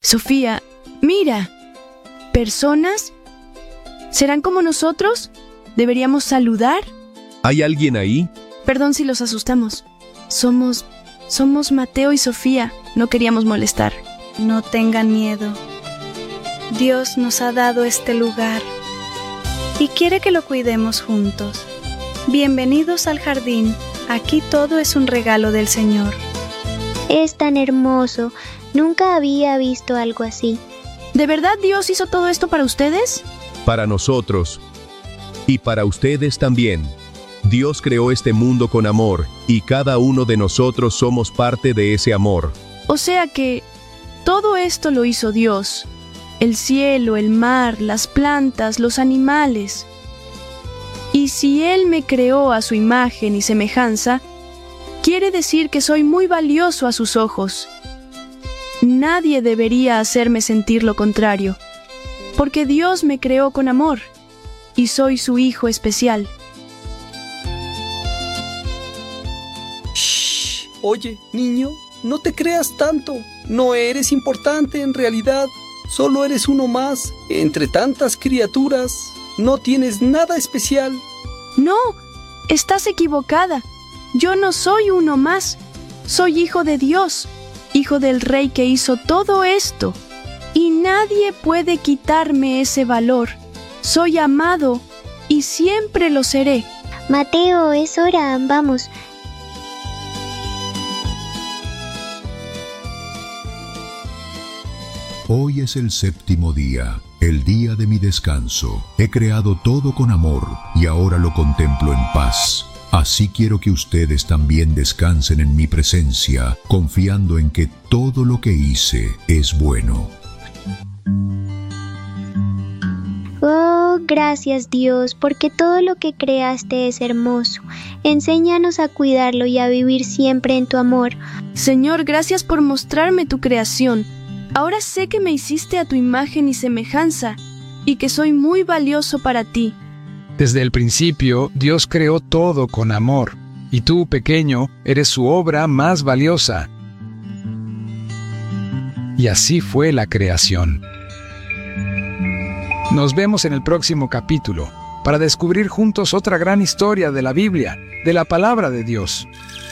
Sofía, mira. ¿Personas? ¿Serán como nosotros? ¿Deberíamos saludar? ¿Hay alguien ahí? Perdón si los asustamos. Somos Mateo y Sofía. No queríamos molestar. No tengan miedo. Dios nos ha dado este lugar y quiere que lo cuidemos juntos. Bienvenidos al jardín. Aquí todo es un regalo del Señor. Es tan hermoso. Nunca había visto algo así. ¿De verdad Dios hizo todo esto para ustedes? Para nosotros. Y para ustedes también. Dios creó este mundo con amor, y cada uno de nosotros somos parte de ese amor. O sea que todo esto lo hizo Dios. El cielo, el mar, las plantas, los animales. Y si Él me creó a su imagen y semejanza, quiere decir que soy muy valioso a sus ojos. Nadie debería hacerme sentir lo contrario, porque Dios me creó con amor, y soy su hijo especial. Shh. Oye, niño, no te creas tanto. No eres importante en realidad. Solo eres uno más entre tantas criaturas. No tienes nada especial. No, estás equivocada. Yo no soy uno más. Soy hijo de Dios, hijo del Rey que hizo todo esto. Y nadie puede quitarme ese valor. Soy amado y siempre lo seré. Mateo, es hora, vamos. Hoy es el séptimo día, el día de mi descanso. He creado todo con amor y ahora lo contemplo en paz. Así quiero que ustedes también descansen en mi presencia, confiando en que todo lo que hice es bueno. Oh, gracias Dios, porque todo lo que creaste es hermoso. Enséñanos a cuidarlo y a vivir siempre en tu amor. Señor, gracias por mostrarme tu creación. Ahora sé que me hiciste a tu imagen y semejanza, y que soy muy valioso para ti. Desde el principio, Dios creó todo con amor, y tú, pequeño, eres su obra más valiosa. Y así fue la creación. Nos vemos en el próximo capítulo, para descubrir juntos otra gran historia de la Biblia, de la palabra de Dios.